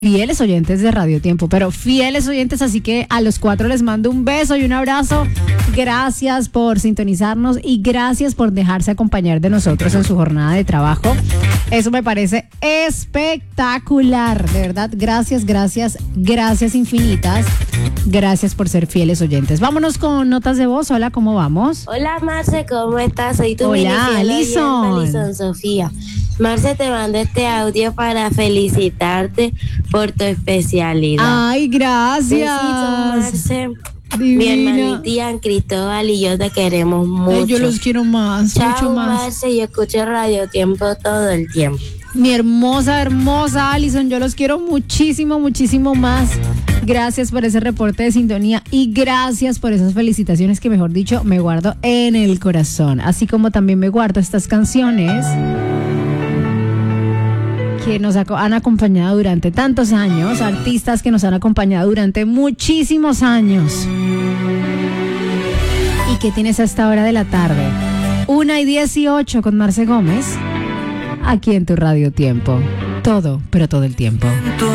fieles oyentes de Radio Tiempo, pero fieles oyentes, así que a los 4 les mando un beso y un abrazo. Gracias por sintonizarnos y gracias por dejarse acompañar de nosotros en su jornada de trabajo. Eso me parece espectacular, de verdad. Gracias infinitas. Gracias por ser fieles oyentes. Vámonos con notas de voz. Hola, ¿cómo vamos? Hola, Marce, ¿cómo estás? Soy tu Hola, Alison Sofía. Marce, te mando este audio para felicitarte por tu especialidad. Ay, gracias. Marce. Divina. Mi hermanita Ian Cristóbal y yo te queremos mucho. Ay, yo los quiero más, Chao, mucho más. Marce, yo escucho Radio Tiempo todo el tiempo. Mi hermosa Alison, yo los quiero muchísimo más. Gracias por ese reporte de sintonía y gracias por esas felicitaciones que, mejor dicho, me guardo en el corazón. Así como también me guardo estas canciones que nos han acompañado durante tantos años, artistas que nos han acompañado durante muchísimos años. ¿Y qué tienes a esta hora de la tarde? 1:18 con Marce Gómez, aquí en tu Radio Tiempo. Todo, pero todo el tiempo.